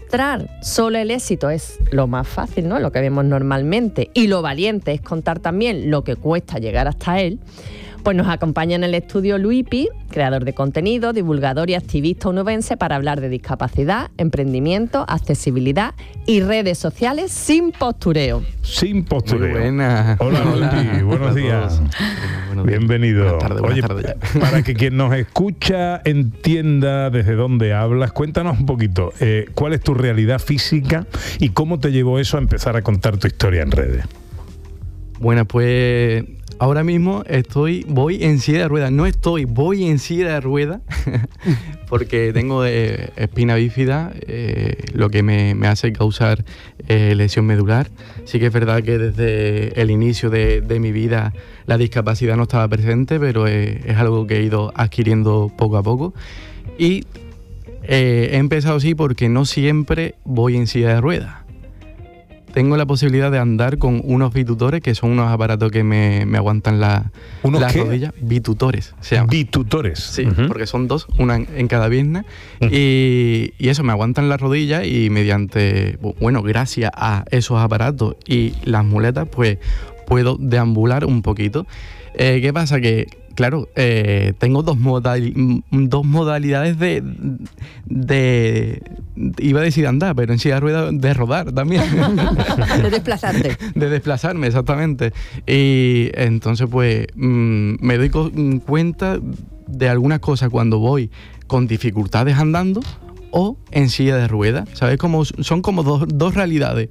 mostrar solo el éxito es lo más fácil, ¿no? Lo que vemos normalmente, y lo valiente es contar también lo que cuesta llegar hasta él, pues nos acompaña en el estudio Luipi, creador de contenido, divulgador y activista onubense, para hablar de discapacidad, emprendimiento, accesibilidad y redes sociales sin postureo. Sin postureo. Muy buena. Hola, Luipi, buenos días. Bienvenido. Buenas tardes. Para que quien nos escucha entienda desde dónde hablas, cuéntanos un poquito, ¿cuál es tu realidad física y cómo te llevó eso a empezar a contar tu historia en redes? Bueno, pues ahora mismo voy en silla de ruedas. Voy en silla de ruedas porque tengo espina bífida, lo que me hace causar lesión medular. Sí que es verdad que desde el inicio de mi vida la discapacidad no estaba presente, pero es algo que he ido adquiriendo poco a poco. Y he empezado así porque no siempre voy en silla de ruedas. Tengo la posibilidad de andar con unos bitutores, que son unos aparatos que me aguantan las rodillas. Bitutores se llaman. Bitutores. Sí, porque son dos, una en cada pierna. Y eso, me aguantan las rodillas y gracias a esos aparatos y las muletas, pues puedo deambular un poquito. ¿Qué pasa? Que, claro, tengo dos modalidades de iba a decir andar, pero en silla de ruedas de rodar también. De desplazarte. De desplazarme, exactamente. Y entonces, pues, me doy cuenta de algunas cosas cuando voy con dificultades andando o en silla de ruedas, ¿sabes? Son como dos realidades.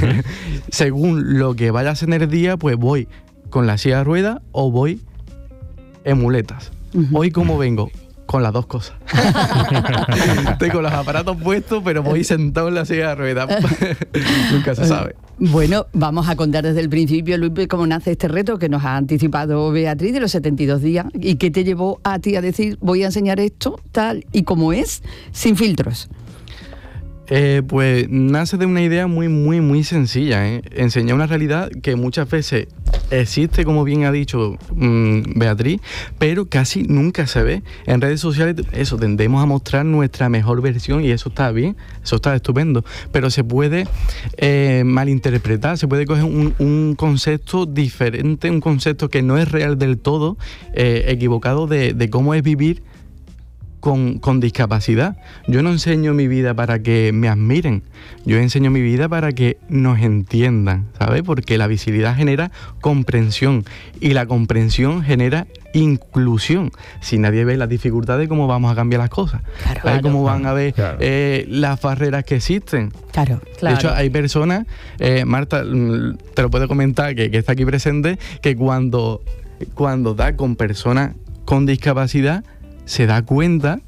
Según lo que vaya a hacer el día, pues voy con la silla de ruedas o voy en muletas. Hoy, ¿cómo vengo? Con las dos cosas. Estoy con los aparatos puestos, pero voy sentado en la silla de ruedas. Nunca se sabe. Bueno, vamos a contar desde el principio, Luis, cómo nace este reto que nos ha anticipado Beatriz de los 72 días y qué te llevó a ti a decir, voy a enseñar esto tal y como es, sin filtros. Pues nace de una idea muy, muy, muy sencilla, enseñar una realidad que muchas veces existe, como bien ha dicho Beatriz, pero casi nunca se ve. En redes sociales eso, tendemos a mostrar nuestra mejor versión y eso está bien, eso está estupendo, pero se puede malinterpretar, se puede coger un concepto diferente, un concepto que no es real del todo, equivocado de cómo es vivir con discapacidad. Yo no enseño mi vida para que me admiren, yo enseño mi vida para que nos entiendan, ¿sabes? Porque la visibilidad genera comprensión y la comprensión genera inclusión. Si nadie ve las dificultades, ¿cómo vamos a cambiar las cosas? Claro, ¿cómo van a ver las barreras que existen? Claro. De hecho, hay personas, Marta, te lo puedo comentar, que está aquí presente, que cuando da con personas con discapacidad, se da cuenta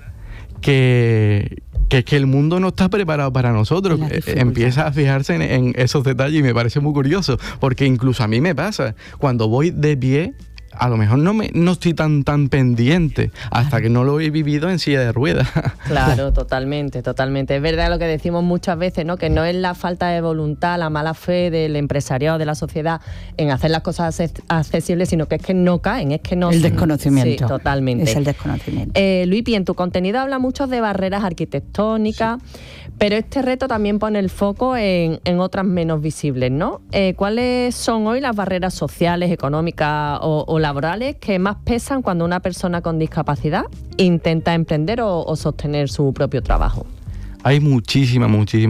que el mundo no está preparado para nosotros. Empieza a fijarse en esos detalles y me parece muy curioso, porque incluso a mí me pasa, cuando voy de pie, a lo mejor no estoy tan pendiente hasta que no lo he vivido en silla de ruedas. Claro, totalmente. Es verdad lo que decimos muchas veces, ¿no? Que no es la falta de voluntad, la mala fe del empresariado, de la sociedad en hacer las cosas accesibles, sino que es que no caen, es que no... El desconocimiento. Sí, totalmente. Es el desconocimiento. Luipi, en tu contenido habla mucho de barreras arquitectónicas, pero este reto también pone el foco en otras menos visibles, ¿no? ¿Cuáles son hoy las barreras sociales, económicas o laborales que más pesan cuando una persona con discapacidad intenta emprender o sostener su propio trabajo? Hay muchísimas.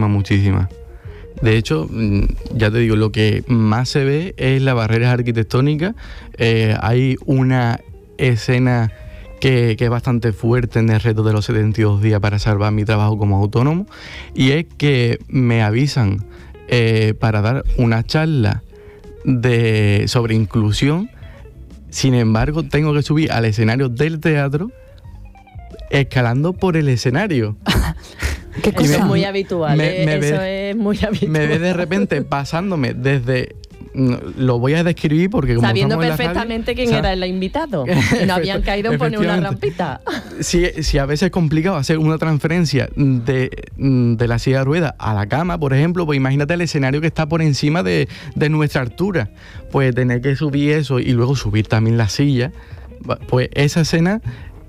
De hecho, ya te digo, lo que más se ve es las barreras arquitectónicas. Hay una escena que es bastante fuerte en el reto de los 72 días para salvar mi trabajo como autónomo, y es que me avisan para dar una charla sobre inclusión. Sin embargo, tengo que subir al escenario del teatro escalando por el escenario. ¿Qué cosa? Es muy habitual, es muy habitual. Me ve de repente pasándome desde... Lo voy a describir porque como sabiendo perfectamente quién era el invitado, no habían caído en poner una rampita. Si a veces es complicado hacer una transferencia de la silla de ruedas a la cama, por ejemplo, pues imagínate el escenario que está por encima de nuestra altura, pues tener que subir eso y luego subir también la silla, pues esa escena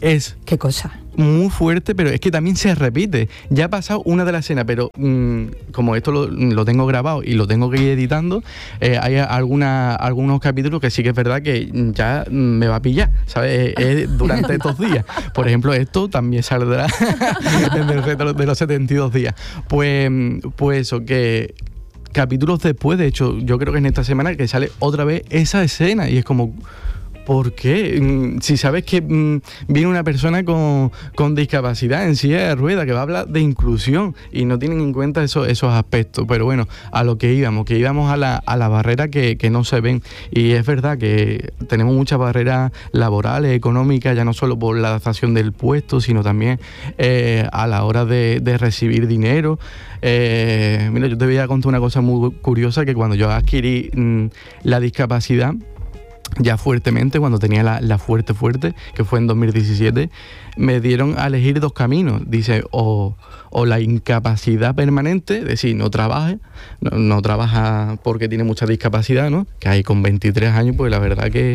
es... ¿Qué cosa? Muy fuerte, pero es que también se repite. Ya ha pasado una de las escenas, pero como esto lo tengo grabado y lo tengo que ir editando, hay algunos capítulos que sí que es verdad que ya me va a pillar, ¿sabes? Durante estos días. Por ejemplo, esto también saldrá en el reto de los 72 días. Pues eso, que capítulos después, de hecho, yo creo que en esta semana que sale otra vez esa escena y es como... ¿Por qué? Si sabes que viene una persona con discapacidad en silla de ruedas que va a hablar de inclusión y no tienen en cuenta esos aspectos. Pero bueno, a lo que íbamos a la barrera que no se ven. Y es verdad que tenemos muchas barreras laborales, económicas, ya no solo por la adaptación del puesto, sino también a la hora de recibir dinero. Mira, yo te voy a contar una cosa muy curiosa, que cuando yo adquirí la discapacidad, ya fuertemente, cuando tenía la fuerte, que fue en 2017, me dieron a elegir 2 caminos. Dice, o la incapacidad permanente, es decir, no trabaja porque tiene mucha discapacidad, ¿no? Que ahí con 23 años, pues la verdad que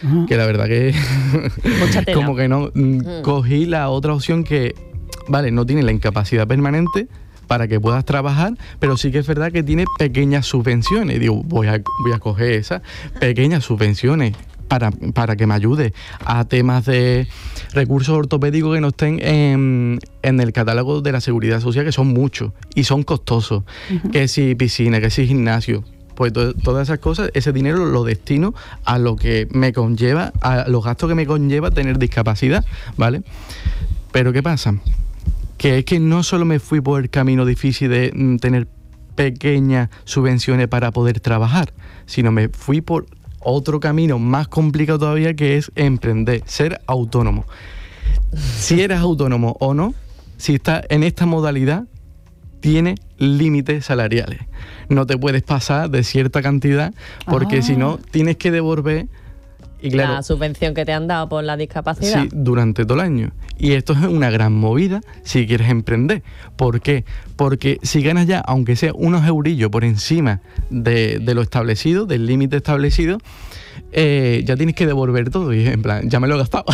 Mucha tela. como que no, cogí la otra opción que, vale, no tiene la incapacidad permanente para que puedas trabajar, pero sí que es verdad que tiene pequeñas subvenciones. Digo, voy a coger esas pequeñas subvenciones para que me ayude a temas de recursos ortopédicos que no estén en el catálogo de la Seguridad Social, que son muchos y son costosos. Que si piscina, que si gimnasio. Pues todas esas cosas, ese dinero lo destino a lo que me conlleva, a los gastos que me conlleva tener discapacidad, ¿vale? Pero ¿qué pasa? Que es que no solo me fui por el camino difícil de tener pequeñas subvenciones para poder trabajar, sino me fui por otro camino más complicado todavía, que es emprender, ser autónomo. Si eres autónomo o no, si estás en esta modalidad, tiene límites salariales. No te puedes pasar de cierta cantidad, porque si no, tienes que devolver. Y claro, la subvención que te han dado por la discapacidad. Sí, durante todo el año. Y esto es una gran movida si quieres emprender. ¿Por qué? Porque si ganas ya, aunque sea unos eurillos por encima de lo establecido, del límite establecido, ya tienes que devolver todo. Y en plan, ya me lo he gastado.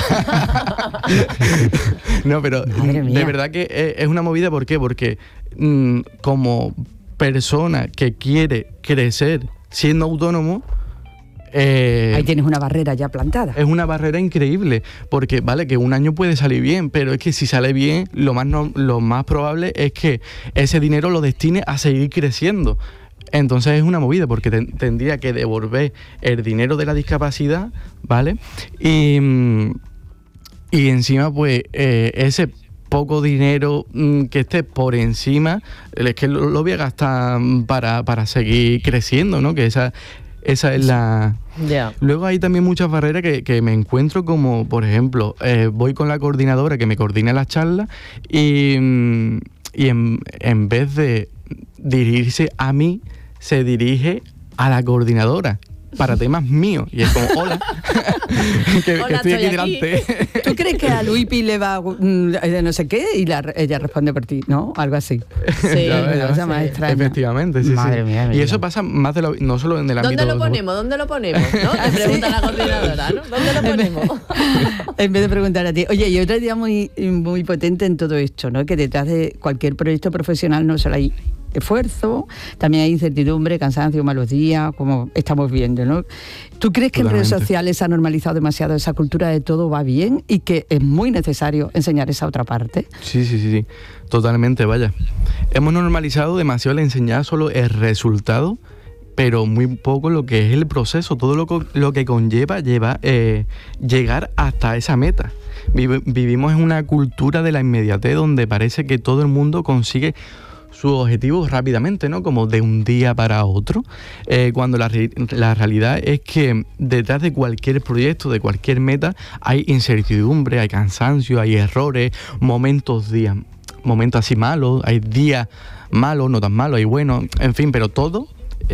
No, pero de verdad que es una movida. ¿Por qué? Porque como persona que quiere crecer siendo autónomo, ahí tienes una barrera ya plantada. Es una barrera increíble, porque vale que un año puede salir bien, pero es que si sale bien, lo más probable es que ese dinero lo destine a seguir creciendo. Entonces es una movida, porque tendría que devolver el dinero de la discapacidad, ¿vale? Y encima, pues, ese poco dinero que esté por encima, es que lo voy a gastar para seguir creciendo, ¿no? Que esa es la... Yeah. Luego hay también muchas barreras que me encuentro, como por ejemplo, voy con la coordinadora que me coordina las charlas y en vez de dirigirse a mí, se dirige a la coordinadora para temas míos. Y es como, hola, que estoy aquí delante. ¿Tú crees que a Luipi le va no sé qué y ella responde por ti, ¿no? Algo así. Sí, Ya, cosa más extraña. Efectivamente, sí. Madre mía, y eso pasa más no solo en el ámbito... ¿Dónde lo ponemos? ¿No? Te pregunta la coordinadora, ¿no? ¿Dónde lo ponemos? En vez de preguntar a ti. Oye, y otra idea muy potente en todo esto, ¿no? Que detrás de cualquier proyecto profesional no solo hay esfuerzo, también hay incertidumbre, cansancio, malos días, como estamos viendo, ¿no? ¿Tú crees que en redes sociales se ha normalizado demasiado esa cultura de todo va bien y que es muy necesario enseñar esa otra parte? Sí, totalmente, vaya. Hemos normalizado demasiado el enseñar solo el resultado, pero muy poco lo que es el proceso, todo lo que conlleva llegar hasta esa meta. Vivimos en una cultura de la inmediatez donde parece que todo el mundo consigue sus objetivos rápidamente, ¿no? Como de un día para otro, cuando la realidad es que detrás de cualquier proyecto, de cualquier meta, hay incertidumbre, hay cansancio, hay errores, momentos así malos, hay días malos, no tan malos, hay buenos, en fin, pero todo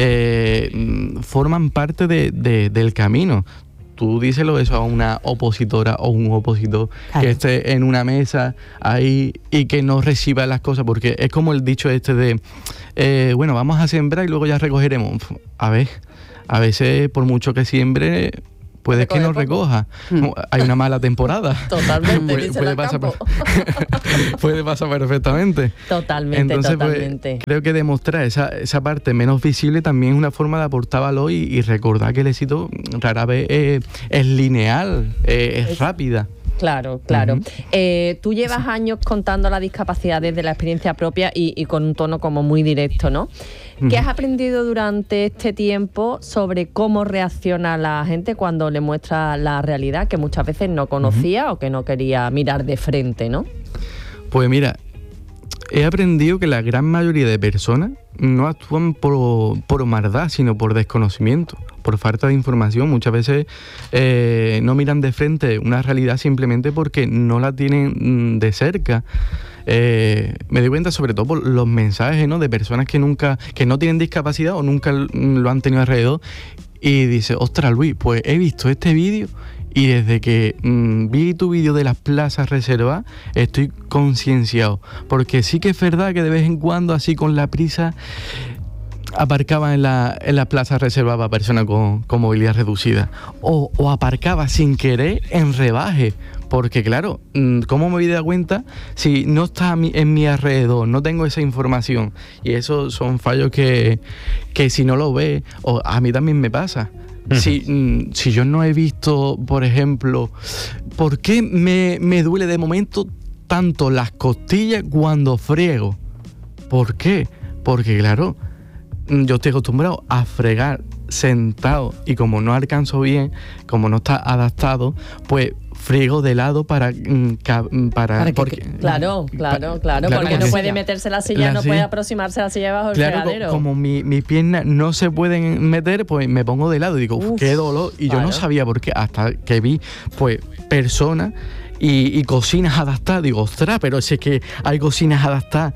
forman parte del camino. Tú díselo eso a una opositora o un opositor, claro, que esté en una mesa ahí y que no reciba las cosas, porque es como el dicho este de, bueno, vamos a sembrar y luego ya recogeremos. A veces, por mucho que siembre, puede que no recoja. Hay una mala temporada. Totalmente, dice puede el pasar, campo. puede pasar perfectamente. Totalmente, Entonces, totalmente. Pues, creo que demostrar esa parte menos visible también es una forma de aportar valor y recordar que el éxito rara vez es lineal, es rápida. Claro, claro. Tú llevas años contando la discapacidad desde la experiencia propia y con un tono como muy directo, ¿no? ¿Qué has aprendido durante este tiempo sobre cómo reacciona la gente cuando le muestra la realidad que muchas veces no conocía o que no quería mirar de frente, ¿no? Pues mira, he aprendido que la gran mayoría de personas no actúan por maldad, sino por desconocimiento, por falta de información. Muchas veces no miran de frente una realidad simplemente porque no la tienen de cerca. Me doy cuenta sobre todo por los mensajes, ¿no?, de personas que no tienen discapacidad o nunca lo han tenido alrededor, y dice, ostras Luis, pues he visto este vídeo y desde que vi tu vídeo de las plazas reservadas estoy concienciado, porque sí que es verdad que de vez en cuando así con la prisa aparcaba en la plaza reservada para personas con movilidad reducida, o aparcaba sin querer en rebaje, porque claro, ¿cómo me voy a dar cuenta si no está en mi alrededor, no tengo esa información? Y esos son fallos que si no lo ves, o a mí también me pasa. Si yo no he visto, por ejemplo, ¿por qué me duele de momento tanto las costillas cuando friego? ¿Por qué? Porque claro, yo estoy acostumbrado a fregar sentado y como no alcanzo bien, como no está adaptado, pues friego de lado para porque, claro, porque no puede meterse la silla, no puede aproximarse a la silla bajo el fregadero. Como mis piernas no se pueden meter, pues me pongo de lado y digo, qué dolor. Y yo no sabía por qué, hasta que vi pues personas y cocinas adaptadas. Digo, ostras, pero si es que hay cocinas adaptadas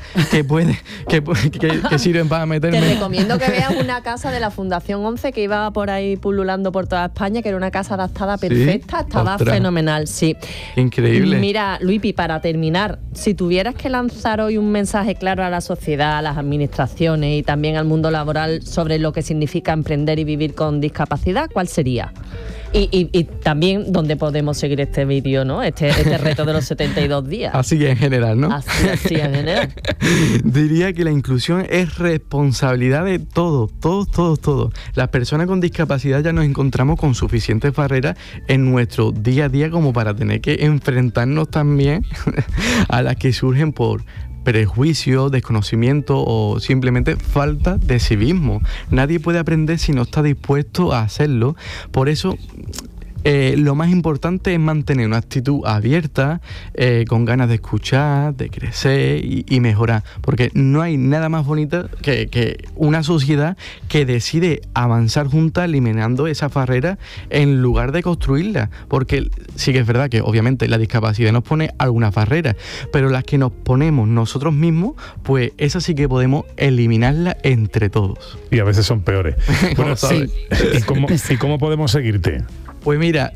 que sirven para meterme. Te recomiendo que veas una casa de la Fundación 11 que iba por ahí pululando por toda España, que era una casa adaptada perfecta, estaba fenomenal, sí. Increíble. Mira, Luipi, para terminar, si tuvieras que lanzar hoy un mensaje claro a la sociedad, a las administraciones y también al mundo laboral sobre lo que significa emprender y vivir con discapacidad, ¿cuál sería? Y también dónde podemos seguir este vídeo, ¿no? Este reto de los 72 días. Así en general, ¿no? Así en general. Diría que la inclusión es responsabilidad de todos. Las personas con discapacidad ya nos encontramos con suficientes barreras en nuestro día a día como para tener que enfrentarnos también a las que surgen por prejuicio, desconocimiento o simplemente falta de civismo. Nadie puede aprender si no está dispuesto a hacerlo. Por eso lo más importante es mantener una actitud abierta, con ganas de escuchar, de crecer y mejorar, porque no hay nada más bonito que una sociedad que decide avanzar juntas eliminando esas barreras en lugar de construirlas, porque sí que es verdad que obviamente la discapacidad nos pone algunas barreras, pero las que nos ponemos nosotros mismos, pues esas sí que podemos eliminarlas entre todos. Y a veces son peores. Bueno, sí. ¿Y cómo podemos seguirte? Pues mira,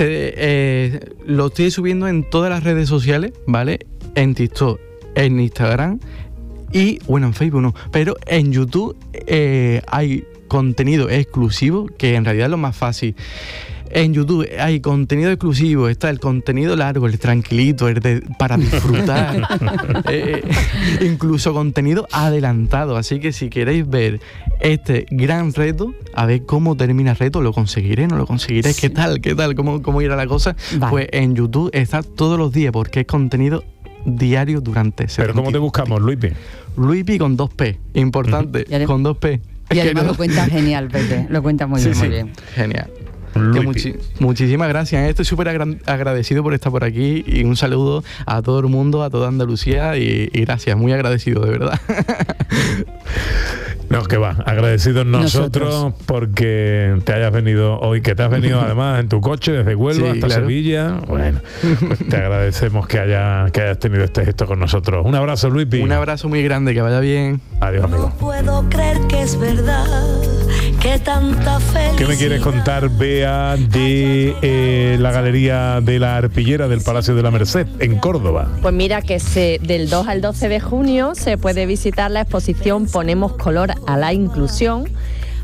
lo estoy subiendo en todas las redes sociales, ¿vale? En TikTok, en Instagram y, bueno, en Facebook no, pero en YouTube hay contenido exclusivo, que en realidad es lo más fácil. En YouTube hay contenido exclusivo, está el contenido largo, el tranquilito, para disfrutar, incluso contenido adelantado. Así que si queréis ver este gran reto, a ver cómo termina el reto, ¿lo conseguiré? ¿No lo conseguiré? Sí. ¿Qué tal? ¿Cómo irá la cosa? Vale. Pues en YouTube está todos los días porque es contenido diario durante 70. ¿Pero cómo te buscamos, Luipi? Luipi con 2P, importante, con 2P. Y además lo cuenta genial, Pepe, lo cuenta muy bien. Genial. Muchísimas gracias. Estoy súper agradecido por estar por aquí y un saludo a todo el mundo, a toda Andalucía y gracias, muy agradecido, de verdad. No, que va, agradecidos nosotros porque te hayas venido hoy, que te has venido además en tu coche desde Huelva hasta Sevilla. Bueno, pues te agradecemos que hayas tenido este gesto con nosotros. Un abrazo, Luipi. Un abrazo muy grande, que vaya bien. Adiós, amigo. No puedo creer que es verdad, que tanta felicidad. ¿Qué me quieres contar, Bea, de la Galería de la Arpillera del Palacio de la Merced en Córdoba? Pues mira que del 2 al 12 de junio se puede visitar la exposición Ponemos color a la inclusión,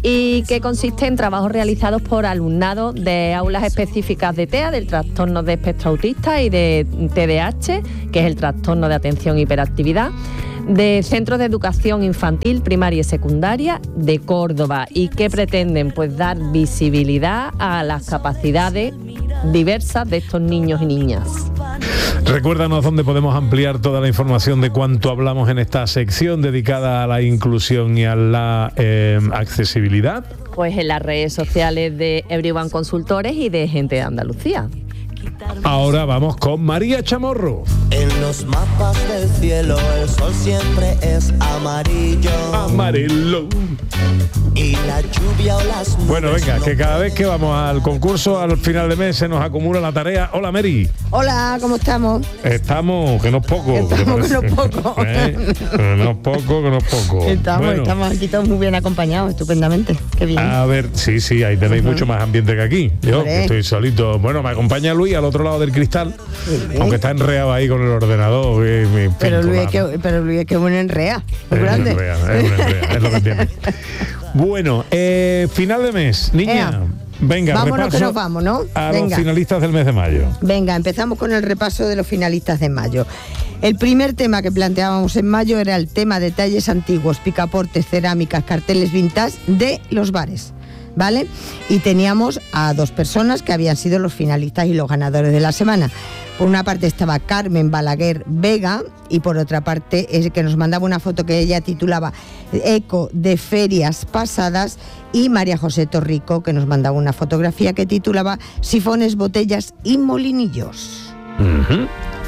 y que consiste en trabajos realizados por alumnado de aulas específicas de TEA, del trastorno de espectro autista, y de TDAH, que es el trastorno de atención e hiperactividad, de centros de educación infantil, primaria y secundaria de Córdoba, y que pretenden pues dar visibilidad a las capacidades diversas de estos niños y niñas. Recuérdanos dónde podemos ampliar toda la información de cuánto hablamos en esta sección dedicada a la inclusión y a la accesibilidad. Pues en las redes sociales de Everyone Consultores y de Gente de Andalucía. Ahora vamos con María Chamorro. En los mapas del cielo el sol siempre es amarillo. Amarillo. Y la lluvia o las nubes. Bueno, venga, que cada vez que vamos al concurso al final de mes se nos acumula la tarea. Hola, Mary. Hola, ¿cómo estamos? Estamos, que no es poco. Estamos, que no es poco. Que no es poco, que no es poco. Estamos aquí todos muy bien acompañados, estupendamente. Qué bien. A ver, sí, ahí tenéis mucho más ambiente que aquí. Yo, que estoy solito. Bueno, me acompaña Luis al otro lado del cristal, aunque está enreado ahí con el ordenador. Pero Luis es que bueno enrea, muy grande. Es lo que tiene. Bueno, final de mes, niña. Venga, vámonos, repaso que nos vamos, ¿no? A los finalistas del mes de mayo. Venga, empezamos con el repaso de los finalistas de mayo. El primer tema que planteábamos en mayo era el tema detalles antiguos, picaportes, cerámicas, carteles vintage de los bares, ¿vale? Y teníamos a 2 personas que habían sido los finalistas y los ganadores de la semana. Por una parte estaba Carmen Balaguer Vega y por otra parte es que nos mandaba una foto que ella titulaba Eco de ferias pasadas, y María José Torrico, que nos mandaba una fotografía que titulaba Sifones, botellas y molinillos. Uh-huh.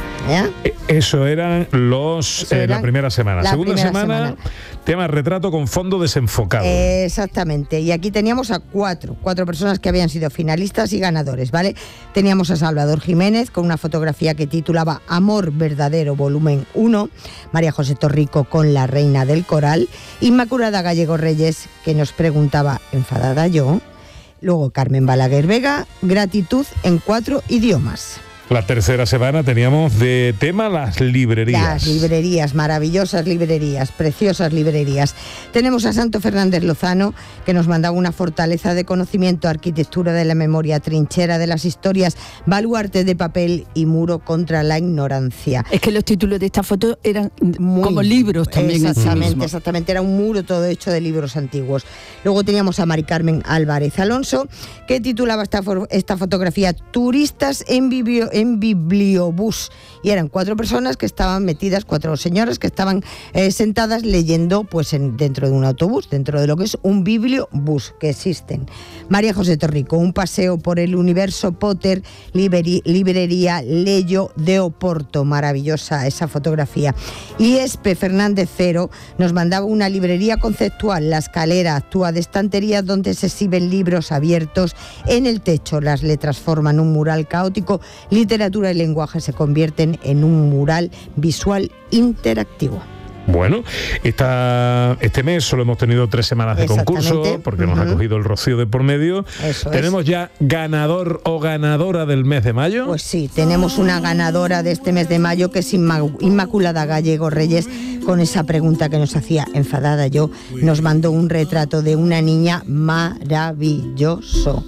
Eso eran la primera semana. La segunda semana, tema retrato con fondo desenfocado. Exactamente. Y aquí teníamos a cuatro personas que habían sido finalistas y ganadores, ¿vale? Teníamos a Salvador Jiménez con una fotografía que titulaba Amor Verdadero, volumen 1. María José Torrico con La Reina del Coral. Inmaculada Gallego Reyes, que nos preguntaba Enfadada yo. Luego Carmen Balaguer Vega, Gratitud en 4 idiomas. La tercera semana teníamos de tema las librerías. Las librerías, maravillosas librerías, preciosas librerías. Tenemos a Santo Fernández Lozano, que nos mandaba una fortaleza de conocimiento, arquitectura de la memoria, trinchera de las historias, baluarte de papel y muro contra la ignorancia. Es que los títulos de esta foto eran como libros también. Exactamente, era un muro todo hecho de libros antiguos. Luego teníamos a Mari Carmen Álvarez Alonso, que titulaba esta fotografía Turistas en bibliobús, y eran 4 personas que estaban metidas, 4 señoras que estaban sentadas leyendo pues dentro de un autobús, dentro de lo que es un bibliobús, que existen. María José Torrico, un paseo por el universo Potter, librería Leyo de Oporto, maravillosa esa fotografía. Y Espe Fernández Cero nos mandaba una librería conceptual, La Escalera actúa de estanterías donde se exhiben libros abiertos en el techo, las letras forman un mural caótico, literatura y lenguaje se convierten en un mural visual interactivo. Bueno, este mes solo hemos tenido 3 semanas de concurso porque nos ha cogido el rocío de por medio. ¿Tenemos ya ganador o ganadora del mes de mayo? Pues sí, tenemos una ganadora de este mes de mayo, que es Inmaculada Gallego Reyes, con esa pregunta que nos hacía Enfadada yo. Nos mandó un retrato de una niña maravilloso.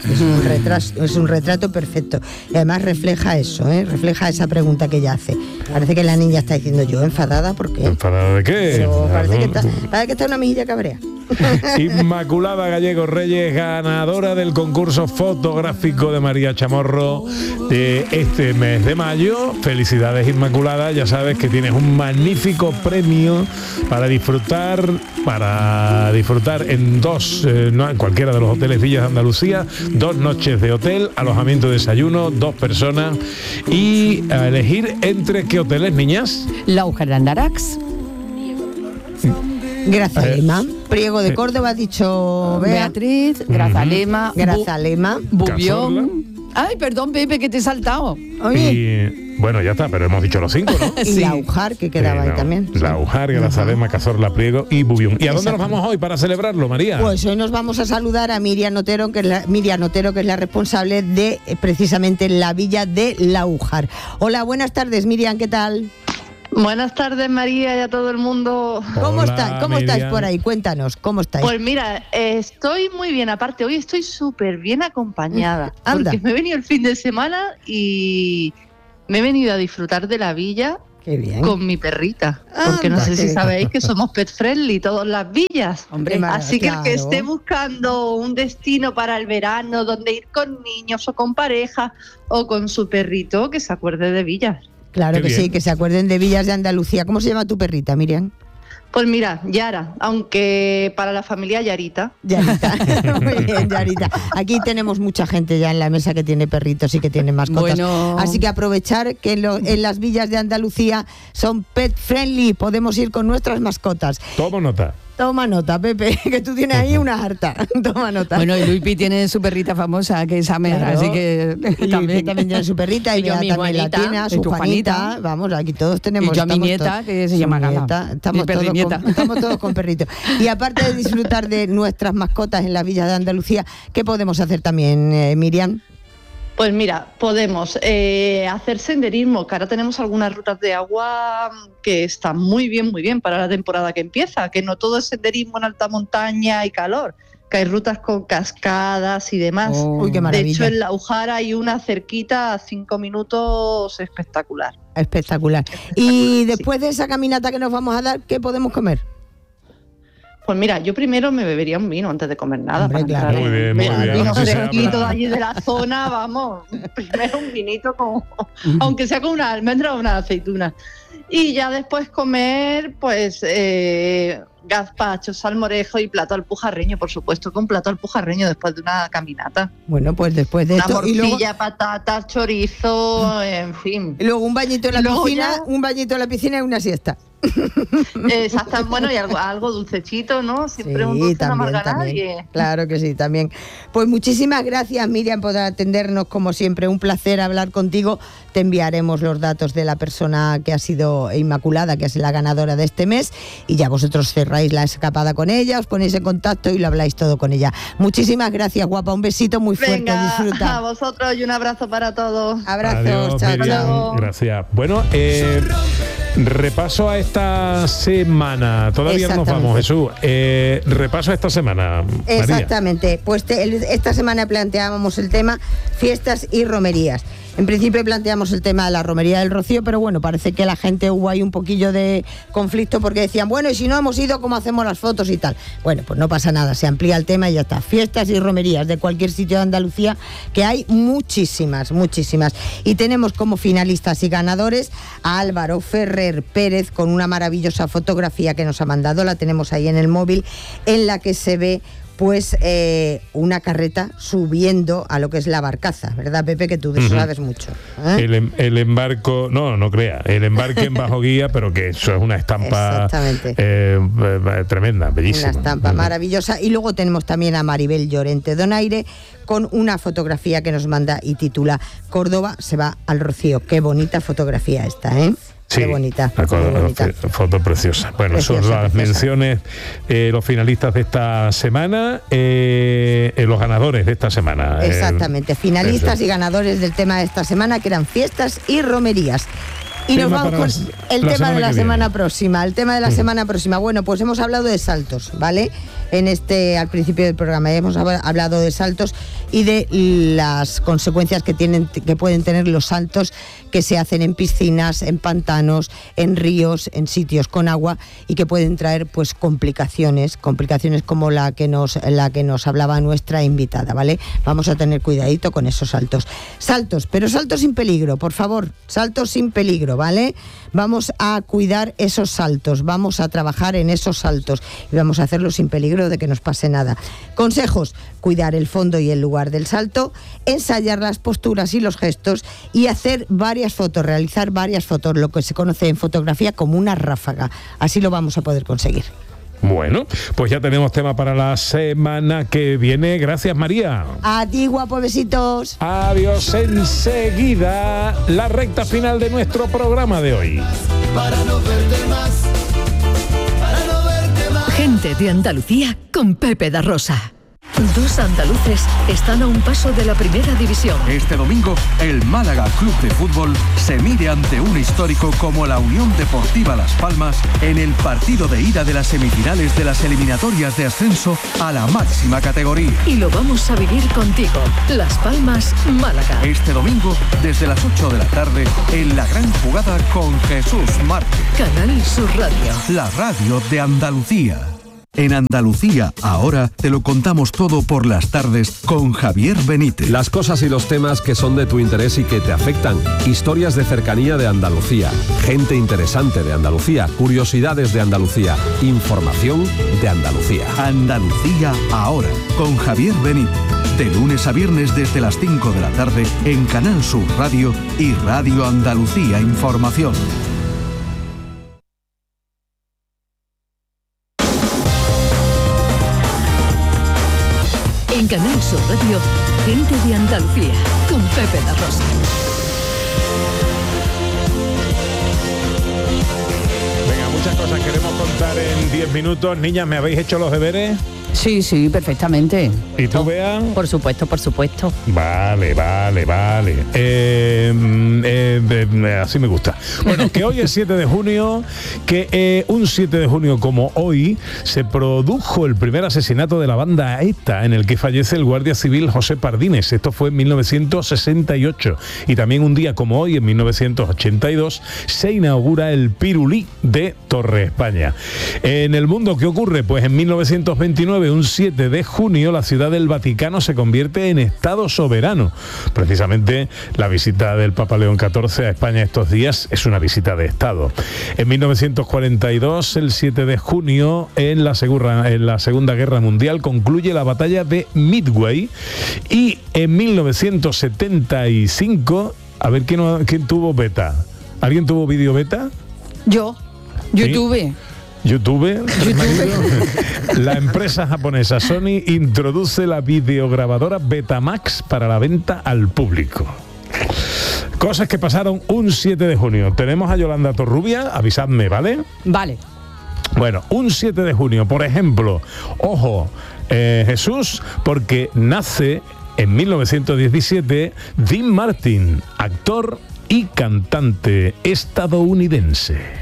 Es un retrato perfecto. Y además refleja eso, refleja esa pregunta que ella hace. Parece que la niña está diciendo yo, ¿enfadada? ¿Por qué? ¿Enfadada de qué? Parece que está una mejilla cabrea. Inmaculada Gallego Reyes, ganadora del concurso fotográfico de María Chamorro de este mes de mayo. Felicidades, Inmaculada. Ya sabes que tienes un magnífico premio para disfrutar en en cualquiera de los hoteles Villas de Andalucía, 2 noches de hotel, alojamiento, desayuno, 2 personas, y a elegir entre qué hoteles, niñas. Laujar de Andarax, Grazalema, Priego de Córdoba, ha dicho Beatriz, Grazalema, Bubión. Ay, perdón, Pepe, que te he saltado. Y bueno, ya está, pero hemos dicho los 5, ¿no? Sí. Y Laujar, que quedaba ahí también. Laujar, Grazalema, Cazorla, Priego y Bubión. ¿Y a dónde nos vamos hoy para celebrarlo, María? Pues hoy nos vamos a saludar a Miriam Otero, que es la responsable de precisamente la villa de Laujar. Hola, buenas tardes, Miriam, ¿qué tal? Buenas tardes, María, y a todo el mundo. ¿Cómo Hola, estáis por ahí? Cuéntanos, ¿cómo estáis? Pues mira, estoy muy bien. Aparte, hoy estoy súper bien acompañada. Anda. Porque me he venido el fin de semana y me he venido a disfrutar de la villa. Qué bien. Con mi perrita. Porque no Anda, sé si qué sabéis que somos pet friendly todas las villas. Hombre, Así que el que claro. esté buscando un destino para el verano donde ir con niños o con pareja o con su perrito, que se acuerde de villas. Claro Qué que bien. sí, que se acuerden de Villas de Andalucía. ¿Cómo se llama tu perrita, Miriam? Pues mira, Yara, aunque para la familia Yarita. Yarita. Muy bien, Yarita. Aquí tenemos mucha gente ya en la mesa que tiene perritos y que tiene mascotas. Bueno. Así que aprovechar que en las villas de Andalucía son pet friendly. Podemos ir con nuestras mascotas. Tomo nota. Toma nota, Pepe, que tú tienes ahí una harta. Toma nota. Bueno, y Luipi tiene su perrita famosa, que es Amer, Claro. así que Y también tiene su perrita y Y yo Bea mi también la Juanita. tiene, Y su tu Juanita. Juanita. Vamos, aquí todos tenemos. Y yo a mi estamos nieta, to- que se su llama Gala. nieta. Estamos Mi perrinieta. estamos todos con perritos. Y aparte de disfrutar de nuestras mascotas en las villas de Andalucía, ¿qué podemos hacer también, Miriam? Pues mira, podemos hacer senderismo, que ahora tenemos algunas rutas de agua que están muy bien para la temporada que empieza, que no todo es senderismo en alta montaña y calor, que hay rutas con cascadas y demás. Oh. Uy, qué De maravilla. hecho, en La Ujara hay una cerquita a 5 minutos espectacular. Espectacular. Y después de esa caminata que nos vamos a dar, ¿qué podemos comer? Pues mira, yo primero me bebería un vino antes de comer nada. Hombre, para claro. entrar Muy bien, en muy bien. vino Así se fresquito habla. de allí de la zona, vamos. Primero un vinito, aunque sea con una almendra o una aceituna. Y ya después comer, pues, gazpacho, salmorejo y plato alpujarreño, por supuesto, con plato alpujarreño después de una caminata. Bueno, pues después de Una esto y morcilla, luego, patatas, chorizo, en fin. y luego un bañito en la Y luego piscina, ya- un bañito en la piscina y una siesta. Exacto, bueno, y algo dulcechito, ¿no? Siempre un dulce no amarga a nadie. Claro que sí, también. Pues muchísimas gracias, Miriam, por atendernos, como siempre. Un placer hablar contigo. Te enviaremos los datos de la persona que ha sido Inmaculada, que es la ganadora de este mes, y ya vosotros cerráis la escapada con ella, os ponéis en contacto y lo habláis todo con ella. Muchísimas gracias, guapa. Un besito muy fuerte. Venga, a Disfruta. vosotros y un abrazo para todos. Abrazos. Adiós, Chao, Miriam. chao. Gracias. Bueno, repaso a esta semana. Todavía no nos Exactamente. vamos, Jesús. Repaso a esta semana, María. Exactamente. Pues esta semana planteábamos el tema fiestas y romerías. En principio planteamos el tema de la romería del Rocío, pero bueno, parece que la gente hubo ahí un poquillo de conflicto porque decían, bueno, y si no hemos ido, ¿cómo hacemos las fotos y tal? Bueno, pues no pasa nada, se amplía el tema y ya está. Fiestas y romerías de cualquier sitio de Andalucía, que hay muchísimas. Y tenemos como finalistas y ganadores a Álvaro Ferrer Pérez con una maravillosa fotografía que nos ha mandado, la tenemos ahí en el móvil, en la que se ve pues una carreta subiendo a lo que es la barcaza, ¿verdad, Pepe? Que tú de eso sabes mucho. ¿eh? El embarco, no crea, el embarque en bajo guía, pero que eso es una estampa Exactamente. Tremenda, bellísima. Una estampa maravillosa. Y luego tenemos también a Maribel Llorente Donaire con una fotografía que nos manda y titula Córdoba se va al Rocío. Qué bonita fotografía esta, ¿eh? Sí, Qué bonita. la muy bonita. foto preciosa. Bueno, Preciosa, son las preciosa. menciones, los finalistas de esta semana, los ganadores de esta semana. Exactamente, finalistas y ganadores del tema de esta semana, que eran fiestas y romerías. Y nos Tema vamos para con la el tema de semana la que semana viene. próxima. El tema de la semana próxima. Bueno, pues hemos hablado de saltos, ¿vale? Al principio del programa hemos hablado de saltos y de las consecuencias que pueden tener los saltos que se hacen en piscinas, en pantanos, en ríos, en sitios con agua y que pueden traer pues complicaciones como la que nos hablaba nuestra invitada, ¿vale? Vamos a tener cuidadito con esos saltos. Pero saltos sin peligro, por favor, saltos sin peligro, ¿vale? Vamos a cuidar esos saltos, vamos a trabajar en esos saltos y vamos a hacerlo sin peligro de que nos pase nada. Consejos: cuidar el fondo y el lugar del salto, ensayar las posturas y los gestos y hacer varias fotos, realizar varias fotos, lo que se conoce en fotografía como una ráfaga. Así lo vamos a poder conseguir. Bueno, pues ya tenemos tema para la semana que viene. Gracias, María. A ti, guapo, besitos. Adiós. Enseguida la recta final de nuestro programa de hoy. Para no verte más, para no verte más. Gente de Andalucía con Pepe da Rosa. Dos andaluces están a un paso de la primera división. Este domingo, el Málaga Club de Fútbol se mide ante un histórico como la Unión Deportiva Las Palmas en el partido de ida de las semifinales de las eliminatorias de ascenso a la máxima categoría. Y lo vamos a vivir contigo. Las Palmas, Málaga. Este domingo, desde las 8 de la tarde, en la gran jugada con Jesús Márquez. Canal Sur Radio. La radio de Andalucía. En Andalucía, ahora te lo contamos todo por las tardes con Javier Benítez. Las cosas y los temas que son de tu interés y que te afectan. Historias de cercanía de Andalucía. Gente interesante de Andalucía. Curiosidades de Andalucía. Información de Andalucía. Andalucía, ahora, con Javier Benítez. De lunes a viernes desde las 5 de la tarde en Canal Sur Radio y Radio Andalucía Información. En Canal Sur Radio, Gente de Andalucía, con Pepe La Rosa. Venga, muchas cosas queremos contar en 10 minutos. Niñas, ¿me habéis hecho los deberes? Sí, perfectamente. ¿Y tú, Bea? Por supuesto. Vale. Así me gusta. Bueno, que hoy es 7 de junio, que un 7 de junio como hoy se produjo el primer asesinato de la banda ETA, en el que fallece el guardia civil José Pardines. Esto fue en 1968. Y también un día como hoy, en 1982, se inaugura el Pirulí de Torre España. En el mundo, ¿qué ocurre? Pues en 1929, un 7 de junio, la Ciudad del Vaticano se convierte en Estado soberano. Precisamente la visita del Papa León XIV a España estos días es una visita de Estado. En 1942, el 7 de junio, en la Segunda Guerra Mundial, concluye la batalla de Midway. Y en 1975, a ver quién tuvo beta. ¿Alguien tuvo video beta? Yo ¿Sí? tuve. YouTube. La empresa japonesa Sony introduce la videograbadora Betamax para la venta al público. Cosas que pasaron un 7 de junio. Tenemos a Yolanda Torrubia, avisadme, ¿vale? Vale. Bueno, un 7 de junio, por ejemplo, ojo, Jesús, porque nace en 1917 Dean Martin, actor y cantante estadounidense.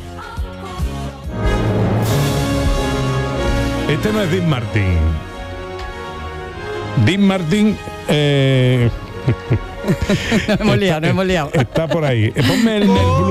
Este no es Dean Martin. Dean Martin... No hemos liado. Está por ahí. Ponme el blue.